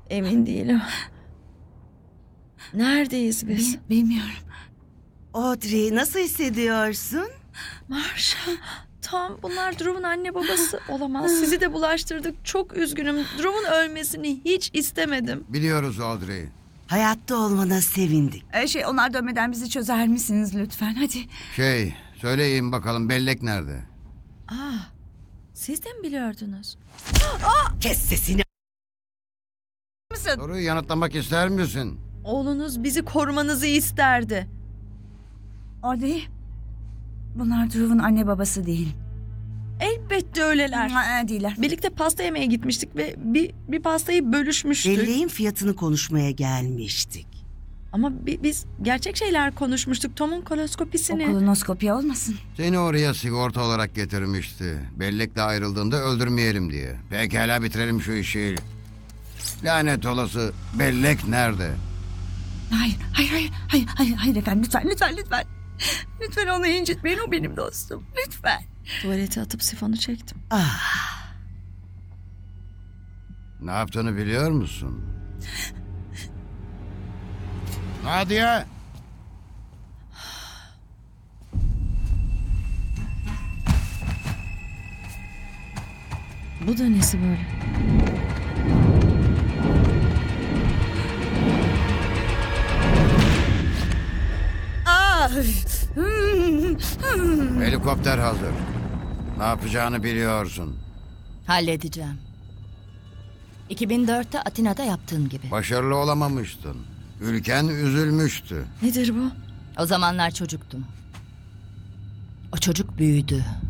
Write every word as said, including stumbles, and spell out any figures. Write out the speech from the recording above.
Emin değilim. Neredeyiz biz? Bil- bilmiyorum. Audrey, nasıl hissediyorsun? Marshall, Tom, bunlar Drew'un anne babası olamaz. Sizi de bulaştırdık. Çok üzgünüm. Drew'un ölmesini hiç istemedim. Biliyoruz Audrey. Hayatta olmana sevindik. Ee, şey onlar dönmeden bizi çözer misiniz lütfen? Hadi. Şey, söyleyin bakalım bellek nerede? Aa, siz de mi biliyordunuz? Kes sesini. Mısın? Soruyu yanıtlamak ister misin? Oğlunuz bizi korumanızı isterdi. Audrey. Bunlar Drew'un anne babası değil. Elbette öyleler. Aa, değiller. Birlikte pasta yemeye gitmiştik ve bir, bir pastayı bölüşmüştük. Belleğin fiyatını konuşmaya gelmiştik. Ama bi- biz gerçek şeyler konuşmuştuk. Tom'un koloskopisini. O kolonoskopi olmasın. Seni oraya sigorta olarak getirmişti. Bellekle ayrıldığında öldürmeyelim diye. Pekala bitirelim şu işi. Lanet olası bellek nerede? Hayır, hayır, hayır, hayır, hayır, hayır efendim. Lütfen, lütfen, lütfen. Lütfen onu incitmeyin. O benim dostum. Lütfen. Tuvalete atıp sifonu çektim. Ah, Ne yaptığını biliyor musun? Hadi ya. Bu da nesi böyle? Ah! Helikopter hazır. Ne yapacağını biliyorsun. Halledeceğim. iki bin dörtte Atina'da yaptığım gibi. Başarılı olamamıştın. Ülken üzülmüştü. Nedir bu? O zamanlar çocuktum. O çocuk büyüdü.